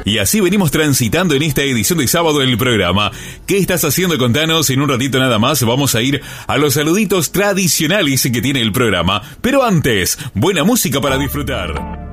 Y así venimos transitando en esta edición de sábado del programa. ¿Qué estás haciendo? Contanos. En un ratito nada más vamos a ir a los saluditos tradicionales que tiene el programa. Pero antes, buena música para disfrutar.